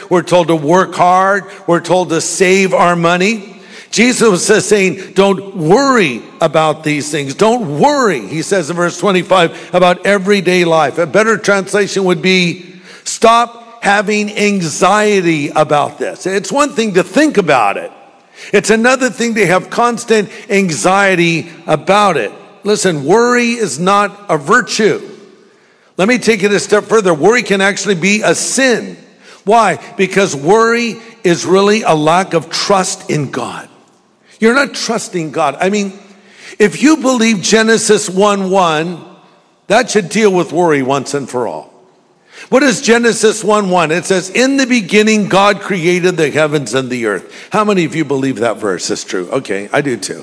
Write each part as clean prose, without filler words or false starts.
We're told to work hard. We're told to save our money. Jesus is saying, don't worry about these things. Don't worry, he says in verse 25, about everyday life. A better translation would be, stop having anxiety about this. It's one thing to think about it. It's another thing to have constant anxiety about it. Listen, worry is not a virtue. Let me take it a step further. Worry can actually be a sin. Why? Because worry is really a lack of trust in God. You're not trusting God. I mean, if you believe Genesis 1:1, that should deal with worry once and for all. What is Genesis 1:1? It says, in the beginning, God created the heavens and the earth. How many of you believe that verse is true? Okay, I do too.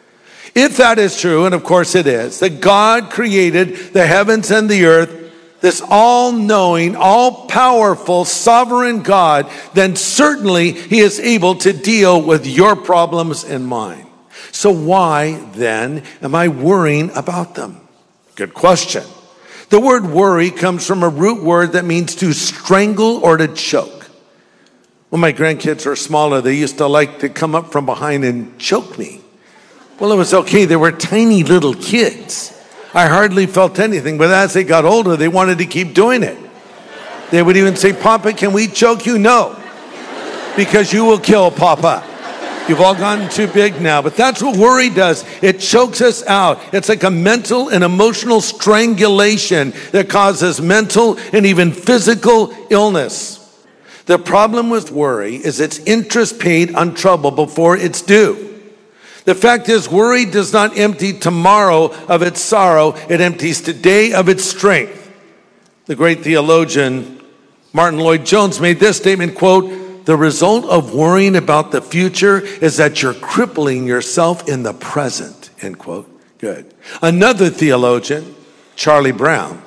If that is true, and of course it is, that God created the heavens and the earth, this all-knowing, all-powerful, sovereign God, then certainly he is able to deal with your problems and mine. So why, then, am I worrying about them? Good question. The word worry comes from a root word that means to strangle or to choke. When my grandkids were smaller, they used to like to come up from behind and choke me. Well, it was okay. They were tiny little kids. I hardly felt anything, but as they got older, they wanted to keep doing it. They would even say, Papa, can we choke you? No, because you will kill Papa. You've all gotten too big now, but that's what worry does. It chokes us out. It's like a mental and emotional strangulation that causes mental and even physical illness. The problem with worry is it's interest paid on trouble before it's due. The fact is, worry does not empty tomorrow of its sorrow. It empties today of its strength. The great theologian Martin Lloyd-Jones made this statement, quote, the result of worrying about the future is that you're crippling yourself in the present, end quote. Good. Another theologian, Charlie Brown,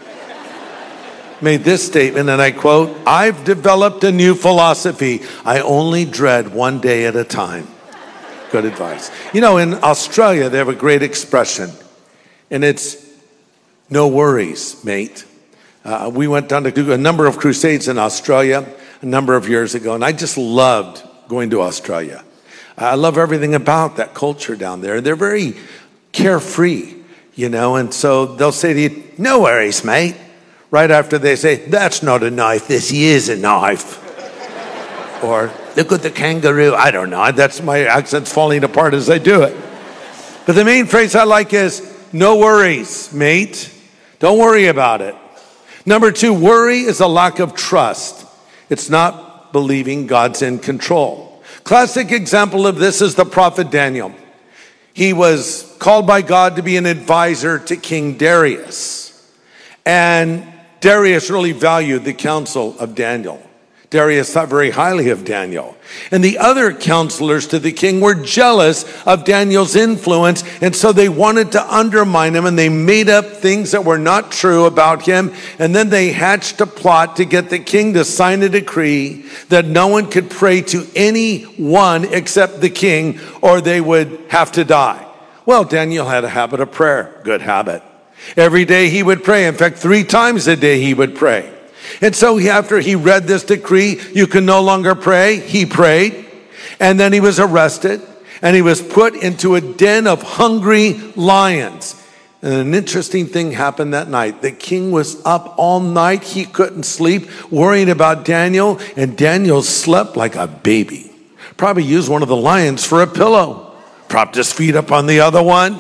made this statement, and I quote, I've developed a new philosophy. I only dread one day at a time. Good advice. You know, in Australia, they have a great expression, and it's no worries, mate. We went down to do a number of crusades in Australia a number of years ago, and I just loved going to Australia. I love everything about that culture down there. They're very carefree, you know, and so they'll say to you, no worries, mate. Right after they say, that's not a knife, this is a knife. Or, look at the kangaroo. I don't know. That's my accent's falling apart as I do it. But the main phrase I like is, no worries, mate. Don't worry about it. Number two, worry is a lack of trust. It's not believing God's in control. Classic example of this is the prophet Daniel. He was called by God to be an advisor to King Darius. And Darius really valued the counsel of Daniel. Darius thought very highly of Daniel. And the other counselors to the king were jealous of Daniel's influence, and so they wanted to undermine him, and they made up things that were not true about him, and then they hatched a plot to get the king to sign a decree that no one could pray to anyone except the king, or they would have to die. Well, Daniel had a habit of prayer. Good habit. Every day he would pray. In fact, 3 times a day he would pray. And so after he read this decree, you can no longer pray, he prayed. And then he was arrested, and he was put into a den of hungry lions. And an interesting thing happened that night. The king was up all night. He couldn't sleep, worrying about Daniel. And Daniel slept like a baby. Probably used one of the lions for a pillow. Propped his feet up on the other one.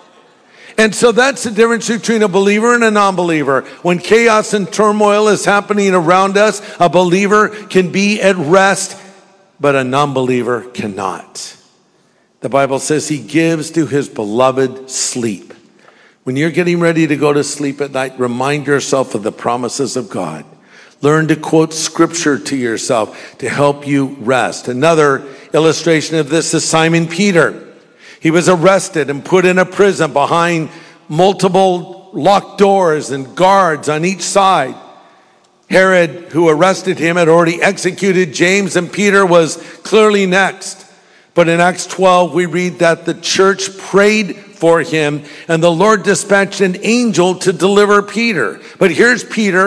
And so that's the difference between a believer and a non-believer. When chaos and turmoil is happening around us, a believer can be at rest, but a non-believer cannot. The Bible says he gives to his beloved sleep. When you're getting ready to go to sleep at night, remind yourself of the promises of God. Learn to quote scripture to yourself to help you rest. Another illustration of this is Simon Peter. He was arrested and put in a prison behind multiple locked doors and guards on each side. Herod, who arrested him, had already executed James, and Peter was clearly next. But in Acts 12, we read that the church prayed for him, and the Lord dispatched an angel to deliver Peter. But here's Peter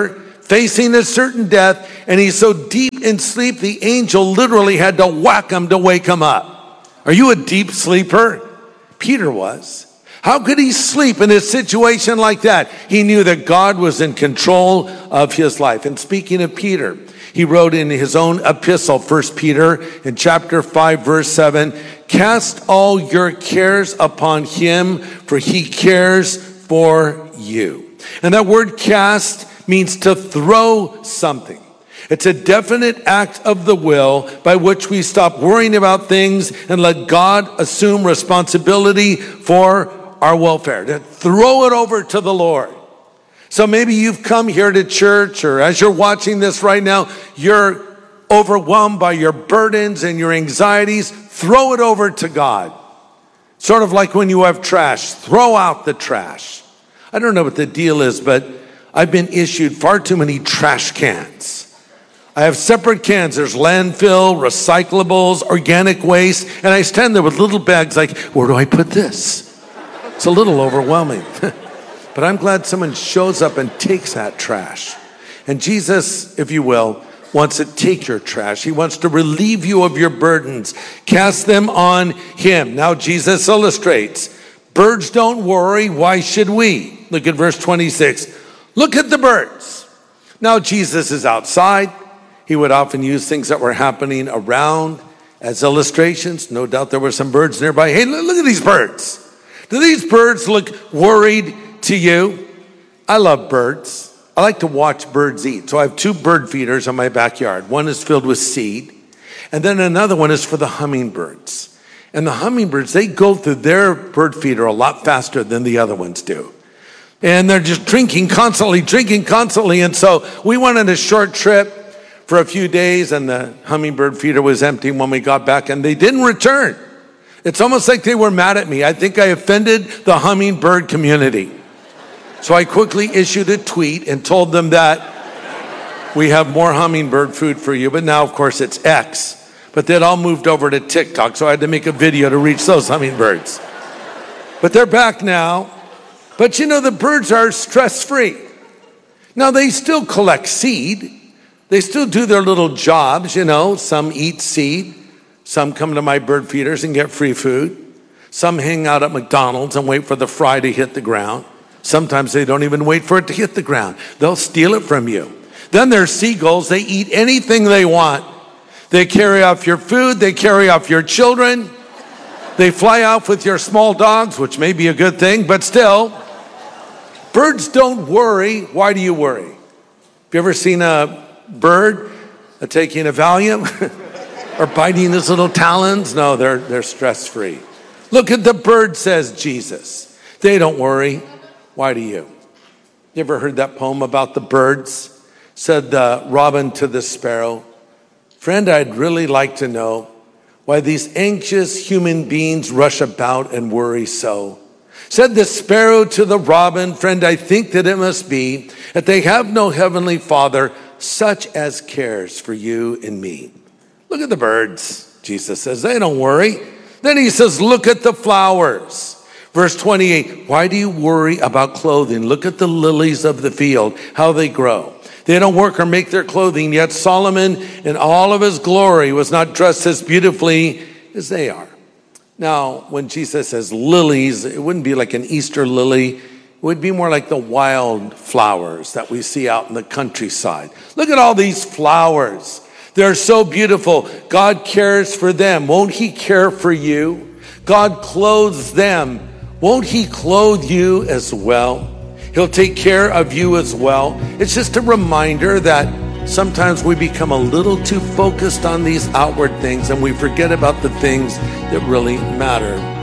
facing a certain death, and he's so deep in sleep, the angel literally had to whack him to wake him up. Are you a deep sleeper? Peter was. How could he sleep in a situation like that? He knew that God was in control of his life. And speaking of Peter, he wrote in his own epistle, 1 Peter, in chapter 5, verse 7, cast all your cares upon him, for he cares for you. And that word cast means to throw something. It's a definite act of the will by which we stop worrying about things and let God assume responsibility for our welfare, to throw it over to the Lord. So maybe you've come here to church, or as you're watching this right now, you're overwhelmed by your burdens and your anxieties. Throw it over to God. Sort of like when you have trash, throw out the trash. I don't know what the deal is, but I've been issued far too many trash cans. I have separate cans. There's landfill, recyclables, organic waste, and I stand there with little bags like, where do I put this? It's a little overwhelming. But I'm glad someone shows up and takes that trash. And Jesus, if you will, wants to take your trash. He wants to relieve you of your burdens. Cast them on him. Now Jesus illustrates, birds don't worry. Why should we? Look at verse 26. Look at the birds. Now Jesus is outside. He would often use things that were happening around as illustrations. No doubt there were some birds nearby. Hey, look at these birds. Do these birds look worried to you? I love birds. I like to watch birds eat. So I have 2 bird feeders in my backyard. One is filled with seed, and then another one is for the hummingbirds. And the hummingbirds, they go through their bird feeder a lot faster than the other ones do. And they're just drinking constantly. And so we went on a short trip for a few days, and the hummingbird feeder was empty when we got back, and they didn't return. It's almost like they were mad at me. I think I offended the hummingbird community. So I quickly issued a tweet and told them that we have more hummingbird food for you. But now, of course, it's X. But they'd all moved over to TikTok, so I had to make a video to reach those hummingbirds. But they're back now. But you know, the birds are stress-free. Now, they still collect seed. They still do their little jobs, you know. Some eat seed. Some come to my bird feeders and get free food. Some hang out at McDonald's and wait for the fry to hit the ground. Sometimes they don't even wait for it to hit the ground. They'll steal it from you. Then there's seagulls. They eat anything they want. They carry off your food. They carry off your children. They fly off with your small dogs, which may be a good thing, but still. Birds don't worry. Why do you worry? Have you ever seen a bird taking a Valium? Or biting his little talons? No, they're stress-free. Look at the bird, says Jesus. They don't worry. Why do you? You ever heard that poem about the birds? Said the robin to the sparrow, friend, I'd really like to know why these anxious human beings rush about and worry so. Said the sparrow to the robin, friend, I think that it must be that they have no heavenly Father such as cares for you and me. Look at the birds, Jesus says. They don't worry. Then he says, look at the flowers. Verse 28, why do you worry about clothing? Look at the lilies of the field, how they grow. They don't work or make their clothing, yet Solomon in all of his glory was not dressed as beautifully as they are. Now, when Jesus says lilies, it wouldn't be like an Easter lily. It would be more like the wild flowers that we see out in the countryside. Look at all these flowers. They're so beautiful. God cares for them. Won't he care for you? God clothes them. Won't he clothe you as well? He'll take care of you as well. It's just a reminder that sometimes we become a little too focused on these outward things and we forget about the things that really matter.